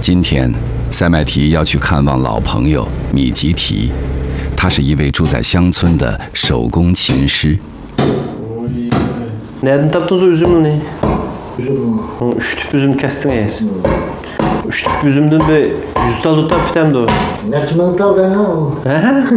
今天，塞麦提要去看望老朋友米吉提，他是一位住在乡村的手工琴师。 Nereden taptınız o üzümünü? Üçtüp üzüm kestiniz. Üçtüp üzümden bir 100 tal tutar bitem de o. Ne çimen tal da ha?